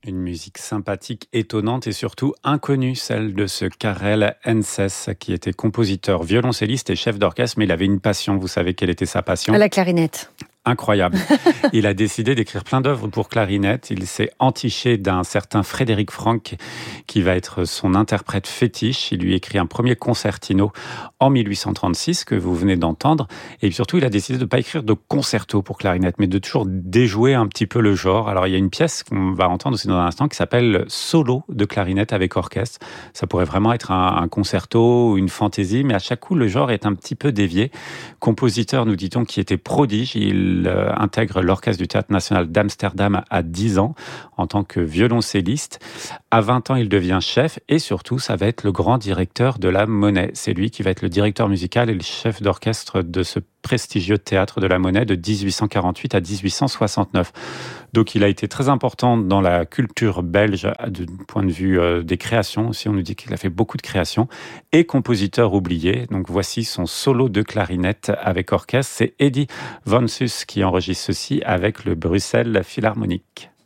Une musique sympathique, étonnante et surtout inconnue, celle de ce Karel Henses, qui était compositeur, violoncelliste et chef d'orchestre, mais il avait une passion. Vous savez quelle était sa passion ? À la clarinette. Incroyable. Il a décidé d'écrire plein d'œuvres pour clarinette. Il s'est entiché d'un certain Frédéric Franck, qui va être son interprète fétiche. Il lui écrit un premier concertino en 1836, que vous venez d'entendre. Et surtout, il a décidé de ne pas écrire de concerto pour clarinette, mais de toujours déjouer un petit peu le genre. Alors, il y a une pièce qu'on va entendre aussi dans un instant qui s'appelle Solo de clarinette avec orchestre. Ça pourrait vraiment être un concerto ou une fantaisie, mais à chaque coup, le genre est un petit peu dévié. Compositeur, nous dit-on, qui était prodige. Il intègre l'Orchestre du Théâtre National d'Amsterdam à 10 ans en tant que violoncelliste. À 20 ans, il devient chef et surtout, ça va être le grand directeur de la Monnaie. C'est lui qui va être le directeur musical et le chef d'orchestre de ce prestigieux théâtre de la Monnaie de 1848 à 1869. Donc il a été très important dans la culture belge du point de vue des créations aussi. On nous dit qu'il a fait beaucoup de créations et compositeur oublié. Donc voici son solo de clarinette avec orchestre. C'est Eddie Van Sus qui enregistre ceci avec le Bruxelles Philharmonic.